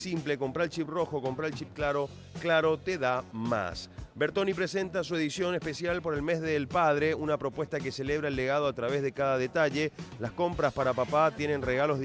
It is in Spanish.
simple, comprar el chip rojo, comprar el chip claro, Claro te da más. Bertoni presenta su edición especial por el mes del padre, una propuesta que celebra el legado a través de cada detalle. Las compras para papá tienen regalos